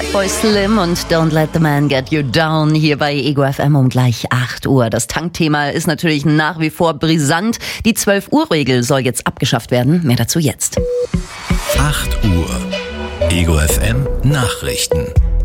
Fatboy Slim und Don't Let the Man Get You Down hier bei Ego FM um gleich 8 Uhr. Das Tankthema ist natürlich nach wie vor brisant. Die 12-Uhr-Regel soll jetzt abgeschafft werden. Mehr dazu jetzt. 8 Uhr. Ego FM Nachrichten.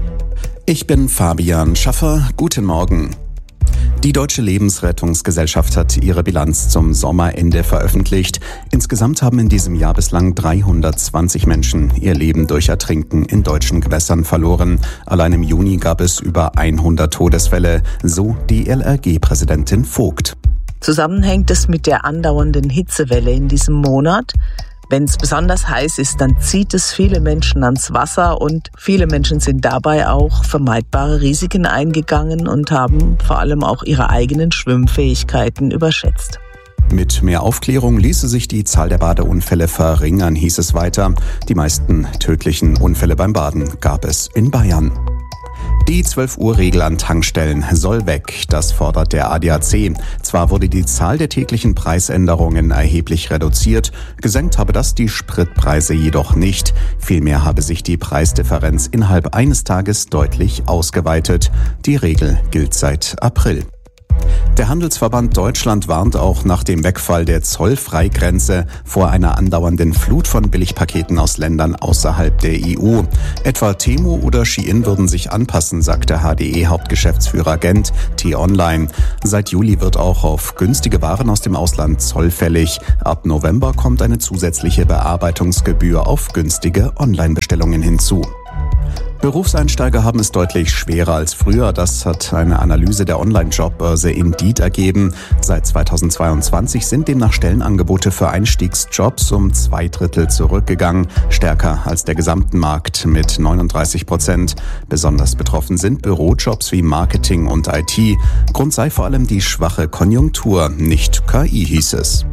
Ich bin Fabian Schaffer. Guten Morgen. Die Deutsche Lebensrettungsgesellschaft hat ihre Bilanz zum Sommerende veröffentlicht. Insgesamt haben in diesem Jahr bislang 320 Menschen ihr Leben durch Ertrinken in deutschen Gewässern verloren. Allein im Juni gab es über 100 Todesfälle, so die LRG-Präsidentin Vogt. Zusammenhängt es mit der andauernden Hitzewelle in diesem Monat. Wenn es besonders heiß ist, dann zieht es viele Menschen ans Wasser und viele Menschen sind dabei auch vermeidbare Risiken eingegangen und haben vor allem auch ihre eigenen Schwimmfähigkeiten überschätzt. Mit mehr Aufklärung ließe sich die Zahl der Badeunfälle verringern, hieß es weiter. Die meisten tödlichen Unfälle beim Baden gab es in Bayern. Die 12-Uhr-Regel an Tankstellen soll weg, das fordert der ADAC. Zwar wurde die Zahl der täglichen Preisänderungen erheblich reduziert, gesenkt habe das die Spritpreise jedoch nicht. Vielmehr habe sich die Preisdifferenz innerhalb eines Tages deutlich ausgeweitet. Die Regel gilt seit April. Der Handelsverband Deutschland warnt auch nach dem Wegfall der Zollfreigrenze vor einer andauernden Flut von Billigpaketen aus Ländern außerhalb der EU. Etwa Temu oder Shein würden sich anpassen, sagte HDE-Hauptgeschäftsführer Gent T-Online. Seit Juli wird auch auf günstige Waren aus dem Ausland Zoll fällig. Ab November kommt eine zusätzliche Bearbeitungsgebühr auf günstige Online-Bestellungen hinzu. Berufseinsteiger haben es deutlich schwerer als früher. Das hat eine Analyse der Online-Jobbörse Indeed ergeben. Seit 2022 sind demnach Stellenangebote für Einstiegsjobs um 2/3 zurückgegangen, stärker als der gesamten Markt mit 39%. Besonders betroffen sind Bürojobs wie Marketing und IT. Grund sei vor allem die schwache Konjunktur, nicht KI, hieß es.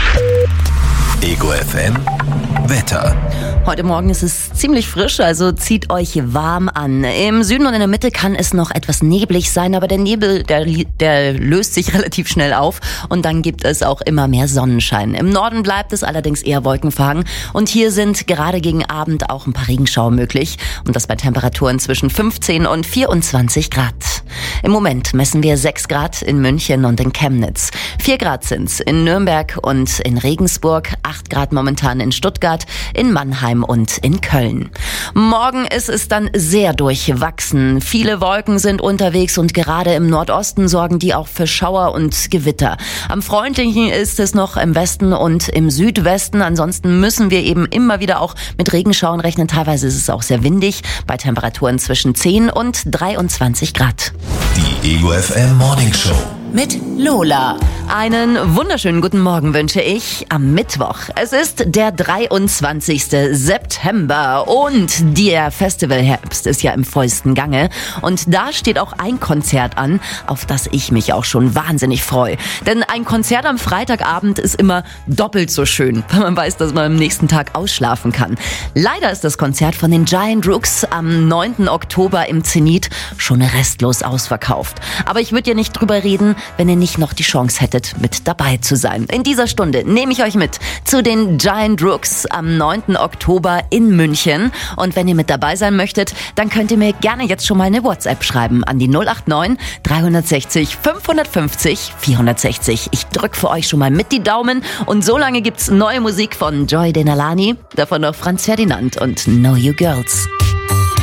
Ego FM Wetter. Heute Morgen ist es ziemlich frisch, also zieht euch warm an. Im Süden und in der Mitte kann es noch etwas neblig sein, aber der Nebel, der löst sich relativ schnell auf und dann gibt es auch immer mehr Sonnenschein. Im Norden bleibt es allerdings eher wolkenverhangen und hier sind gerade gegen Abend auch ein paar Regenschauer möglich und das bei Temperaturen zwischen 15 und 24 Grad. Im Moment messen wir 6 Grad in München und in Chemnitz. 4 Grad sind's in Nürnberg und in Regensburg, 8 Grad momentan in Stuttgart, in Mannheim und in Köln. Morgen ist es dann sehr durchwachsen. Viele Wolken sind unterwegs und gerade im Nordosten sorgen die auch für Schauer und Gewitter. Am freundlichen ist es noch im Westen und im Südwesten. Ansonsten müssen wir eben immer wieder auch mit Regenschauern rechnen. Teilweise ist es auch sehr windig bei Temperaturen zwischen 10 und 23 Grad. Die Ego FM Morning Show. Mit Lola. Einen wunderschönen guten Morgen wünsche ich am Mittwoch. Es ist der 23. September und der Festivalherbst ist ja im vollsten Gange. Und da steht auch ein Konzert an, auf das ich mich auch schon wahnsinnig freue. Denn ein Konzert am Freitagabend ist immer doppelt so schön, weil man weiß, dass man am nächsten Tag ausschlafen kann. Leider ist das Konzert von den Giant Rooks am 9. Oktober im Zenit schon restlos ausverkauft. Aber ich würde ja nicht drüber reden, wenn ihr nicht noch die Chance hättet, mit dabei zu sein. In dieser Stunde nehme ich euch mit zu den Giant Rooks am 9. Oktober in München. Und wenn ihr mit dabei sein möchtet, dann könnt ihr mir gerne jetzt schon mal eine WhatsApp schreiben an die 089 360 550 460. Ich drücke für euch schon mal mit die Daumen. Und so lange gibt's neue Musik von Joy Denalani, davon noch Franz Ferdinand und Know You Girls.